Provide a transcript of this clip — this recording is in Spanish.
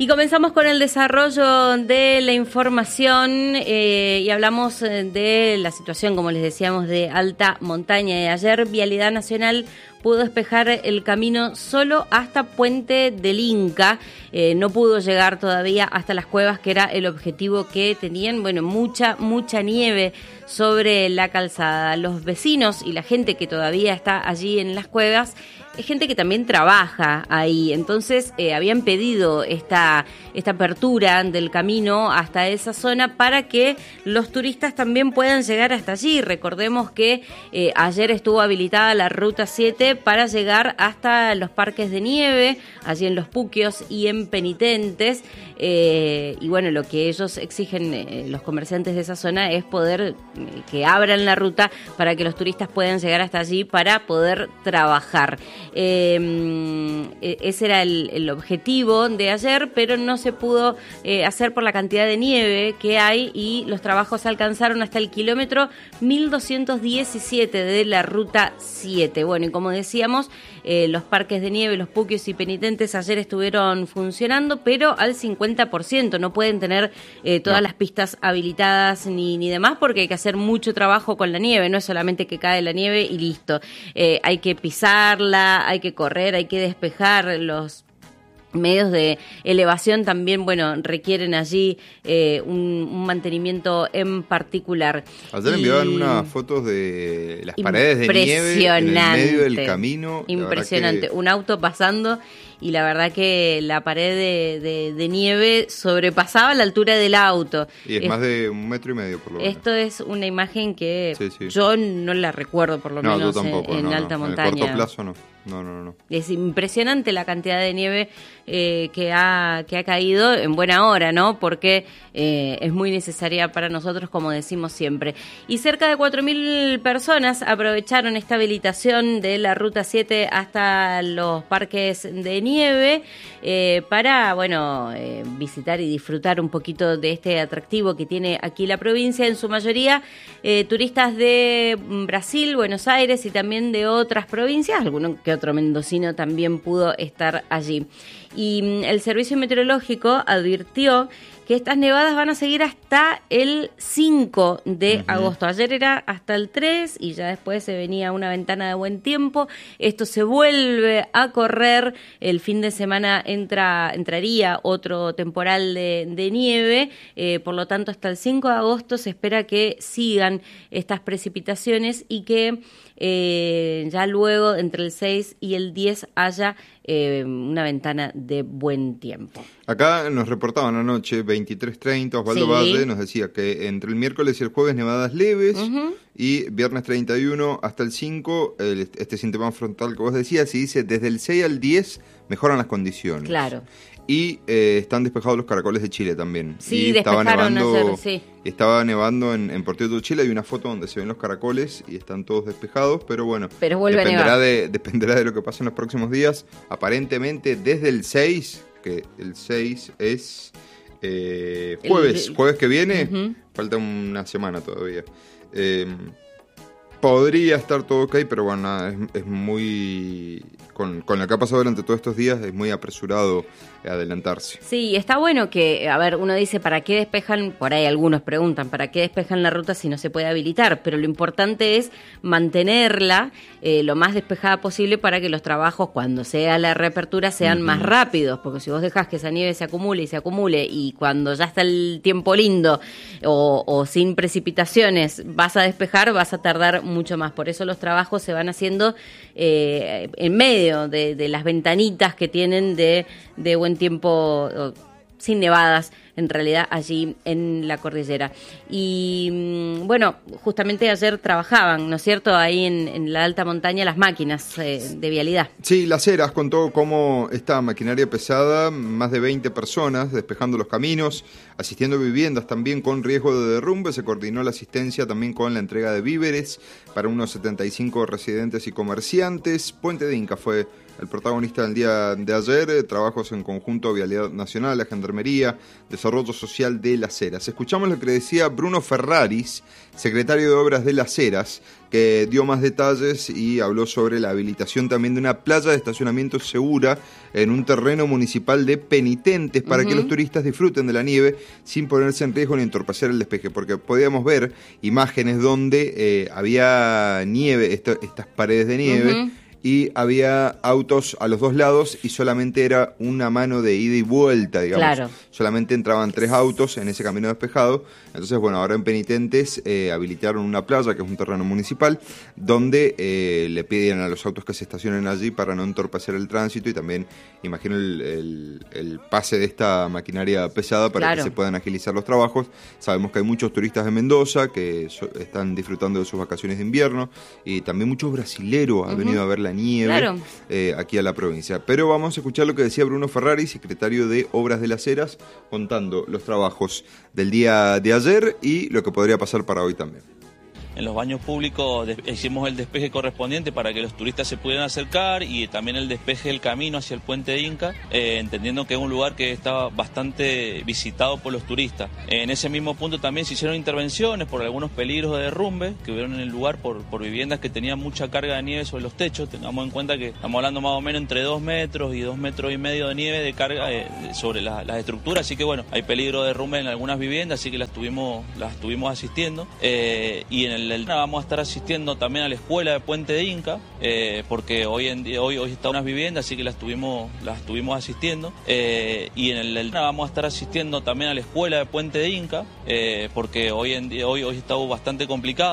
Y comenzamos con el desarrollo de la información y hablamos de la situación, como les decíamos, de alta montaña. Ayer Vialidad Nacional pudo despejar el camino solo hasta Puente del Inca, no pudo llegar todavía hasta las cuevas, que era el objetivo que tenían. Bueno, mucha nieve sobre la calzada. Los vecinos y la gente que todavía está allí en las cuevas es gente que también trabaja ahí, entonces habían pedido esta apertura del camino hasta esa zona para que los turistas también puedan llegar hasta allí. Recordemos que ayer estuvo habilitada la Ruta 7 para llegar hasta los parques de nieve, allí en Los Puquios y en Penitentes, y bueno, lo que ellos exigen, los comerciantes de esa zona, es poder que abran la ruta para que los turistas puedan llegar hasta allí para poder trabajar. Ese era el objetivo de ayer, pero no se pudo hacer por la cantidad de nieve que hay, y los trabajos alcanzaron hasta el kilómetro 1217 de la Ruta 7. Bueno, y como decíamos, los parques de nieve, Los Puquios y Penitentes ayer estuvieron funcionando, pero al 50%. No pueden tener todas las pistas habilitadas ni demás, porque hay que hacer mucho trabajo con la nieve. No es solamente que cae la nieve y listo. Hay que pisarla, hay que correr, hay que despejar los medios de elevación también, bueno, requieren allí un mantenimiento en particular. Ayer enviaban unas fotos de las paredes de nieve en el medio del camino. Impresionante, un auto pasando y la verdad que la pared de nieve sobrepasaba la altura del auto. Y es más de 1,5 metros por lo menos. Esto es una imagen que yo no la recuerdo, por lo menos yo tampoco, en alta montaña. En el corto plazo no. Es impresionante la cantidad de nieve que ha caído en buena hora, ¿no? Porque es muy necesaria para nosotros, como decimos siempre. Y cerca de 4.000 personas aprovecharon esta habilitación de la Ruta 7 hasta los parques de nieve para, bueno, visitar y disfrutar un poquito de este atractivo que tiene aquí la provincia. En su mayoría turistas de Brasil, Buenos Aires y también de otras provincias, algunos que otro mendocino también pudo estar allí. Y el Servicio Meteorológico advirtió que estas nevadas van a seguir hasta el 5 de agosto. Ayer era hasta el 3 y ya después se venía una ventana de buen tiempo. Esto se vuelve a correr. El fin de semana entraría otro temporal de nieve. Por lo tanto, hasta el 5 de agosto se espera que sigan estas precipitaciones y que ya luego, entre el 6 y el 10, haya una ventana de buen tiempo. Acá nos reportaban anoche, 23:30, Osvaldo Valle nos decía que entre el miércoles y el jueves nevadas leves, y viernes 31 hasta el 5, este sistema frontal que vos decías, y dice desde el 6 al 10 mejoran las condiciones. Claro. Y están despejados los caracoles de Chile también. Sí, despejaron ayer, sí. Estaba nevando en Portito de Chile, hay una foto donde se ven los caracoles y están todos despejados, pero bueno, dependerá de lo que pase en los próximos días. Aparentemente desde el 6, que el 6 es jueves que viene, falta una semana todavía. Podría estar todo ok, pero bueno, es muy... Con lo que ha pasado durante todos estos días, es muy apresurado adelantarse. Sí, está bueno que, a ver, uno dice, ¿para qué despejan? Por ahí algunos preguntan, ¿para qué despejan la ruta si no se puede habilitar? Pero lo importante es mantenerla lo más despejada posible para que los trabajos, cuando sea la reapertura, sean más rápidos, porque si vos dejás que esa nieve se acumule, y cuando ya está el tiempo lindo o sin precipitaciones vas a despejar, vas a tardar mucho más. Por eso los trabajos se van haciendo en medio de las ventanitas que tienen de buen tiempo, sin nevadas, en realidad, allí en la cordillera. Y bueno, justamente ayer trabajaban, ¿no es cierto?, ahí en la alta montaña, las máquinas de vialidad. Sí, Las Heras contó cómo esta maquinaria pesada, más de 20 personas despejando los caminos, asistiendo a viviendas también con riesgo de derrumbe. Se coordinó la asistencia también con la entrega de víveres para unos 75 residentes y comerciantes. Puente de Inca fue el protagonista del día de ayer, trabajos en conjunto, Vialidad Nacional, la Gendarmería, Desarrollo Social de Las Heras. Escuchamos lo que decía Bruno Ferraris, secretario de Obras de Las Heras, que dio más detalles y habló sobre la habilitación también de una playa de estacionamiento segura en un terreno municipal de Penitentes para que los turistas disfruten de la nieve sin ponerse en riesgo ni entorpecer el despeje, porque podíamos ver imágenes donde había nieve, estas paredes de nieve, y había autos a los dos lados y solamente era una mano de ida y vuelta, digamos. Claro. Solamente entraban 3 autos en ese camino despejado. Entonces, bueno, ahora en Penitentes habilitaron una playa, que es un terreno municipal, donde le piden a los autos que se estacionen allí para no entorpecer el tránsito y también, imagino, el pase de esta maquinaria pesada para que se puedan agilizar los trabajos. Sabemos que hay muchos turistas de Mendoza que están disfrutando de sus vacaciones de invierno y también muchos brasileros han venido a ver la nieve aquí a la provincia. Pero vamos a escuchar lo que decía Bruno Ferrari, secretario de Obras de Las Heras, contando los trabajos del día de ayer y lo que podría pasar para hoy también. En los baños públicos hicimos el despeje correspondiente para que los turistas se pudieran acercar y también el despeje del camino hacia el puente de Inca, entendiendo que es un lugar que está bastante visitado por los turistas. En ese mismo punto también se hicieron intervenciones por algunos peligros de derrumbe que hubieron en el lugar por viviendas que tenían mucha carga de nieve sobre los techos. Tengamos en cuenta que estamos hablando más o menos entre 2 metros y 2,5 metros de nieve de carga sobre las estructuras, así que bueno, hay peligro de derrumbe en algunas viviendas, así que las tuvimos asistiendo. Y en vamos a estar asistiendo también a la escuela de Puente de Inca, porque hoy está unas viviendas, así que las tuvimos asistiendo. Y vamos a estar asistiendo también a la escuela de Puente de Inca, porque hoy está bastante complicado.